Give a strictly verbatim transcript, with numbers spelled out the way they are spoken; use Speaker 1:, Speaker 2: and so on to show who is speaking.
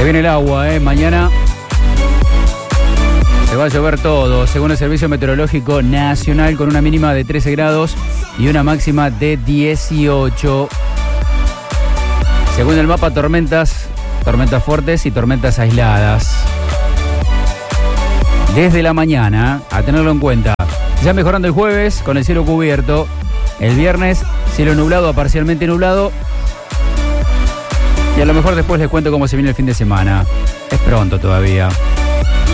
Speaker 1: Se viene el agua, ¿eh? Mañana se va a llover todo, según el Servicio Meteorológico Nacional, con una mínima de trece grados y una máxima de dieciocho. Según el mapa, tormentas, tormentas fuertes y tormentas aisladas. Desde la mañana, a tenerlo en cuenta. Ya mejorando el jueves, con el cielo cubierto. El viernes, cielo nublado a parcialmente nublado. Y a lo mejor después les cuento cómo se viene el fin de semana. Es pronto todavía.